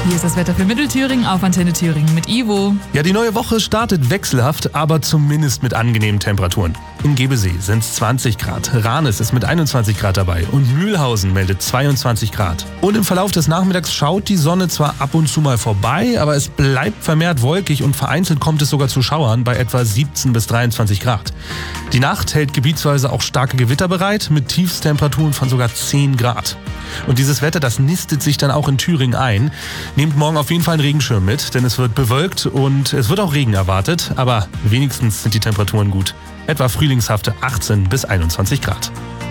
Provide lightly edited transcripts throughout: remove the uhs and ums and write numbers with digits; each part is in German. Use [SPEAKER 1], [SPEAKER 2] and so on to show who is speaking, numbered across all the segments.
[SPEAKER 1] Hier ist das Wetter für Mittelthüringen auf Antenne Thüringen mit Ivo.
[SPEAKER 2] Ja, die neue Woche startet wechselhaft, aber zumindest mit angenehmen Temperaturen. In Gebesee sind es 20 Grad, Ranis ist mit 21 Grad dabei und Mühlhausen meldet 22 Grad. Und im Verlauf des Nachmittags schaut die Sonne zwar ab und zu mal vorbei, aber es bleibt vermehrt wolkig und vereinzelt kommt es sogar zu Schauern bei etwa 17 bis 23 Grad. Die Nacht hält gebietsweise auch starke Gewitter bereit mit Tiefstemperaturen von sogar 10 Grad. Und dieses Wetter, das nistet sich dann auch in Thüringen ein. Nehmt morgen auf jeden Fall einen Regenschirm mit, denn es wird bewölkt und es wird auch Regen erwartet. Aber wenigstens sind die Temperaturen gut. Etwa frühlingshafte 18 bis 21 Grad.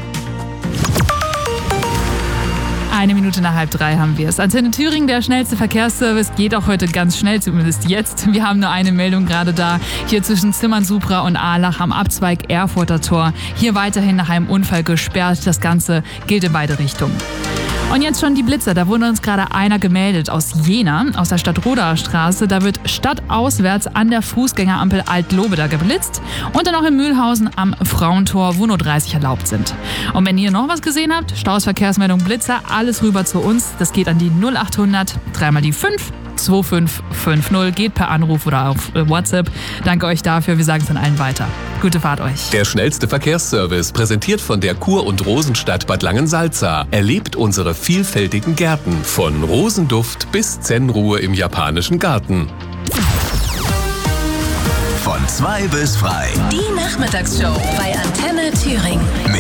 [SPEAKER 1] 2:01 haben wir es. Antenne Thüringen, der schnellste Verkehrsservice, geht auch heute ganz schnell, zumindest jetzt. Wir haben nur eine Meldung gerade da, hier zwischen Zimmern-Supra und Ahlach am Abzweig Erfurter Tor. Hier weiterhin nach einem Unfall gesperrt. Das Ganze gilt in beide Richtungen. Und jetzt schon die Blitzer. Da wurde uns gerade einer gemeldet aus Jena, aus der Stadtrodaer Straße. Da wird stadtauswärts an der Fußgängerampel Alt-Lobeda geblitzt. Und dann auch in Mühlhausen am Frauentor, wo nur 30 erlaubt sind. Und wenn ihr noch was gesehen habt, Staus, Verkehrsmeldung, Blitzer, alles rüber zu uns. Das geht an die 0800 3 mal die 5 2550. Geht per Anruf oder auf WhatsApp. Danke euch dafür. Wir sagen es an allen weiter. Gute Fahrt euch.
[SPEAKER 3] Der schnellste Verkehrsservice, präsentiert von der Kur- und Rosenstadt Bad Langensalza. Erlebt unsere vielfältigen Gärten. Von Rosenduft bis Zen-Ruhe im japanischen Garten.
[SPEAKER 4] Von 2 bis frei.
[SPEAKER 5] Die Nachmittagsshow bei Antenne Thüringen.